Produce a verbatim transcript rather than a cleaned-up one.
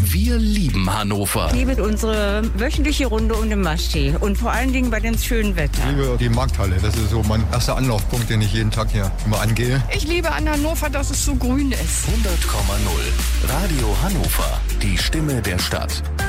Wir lieben Hannover. Ich liebe unsere wöchentliche Runde um den Maschsee und vor allen Dingen bei dem schönen Wetter. Ich liebe die Markthalle, das ist so mein erster Anlaufpunkt, den ich jeden Tag hier immer angehe. Ich liebe an Hannover, dass es so grün ist. hundert Komma null Radio Hannover, die Stimme der Stadt.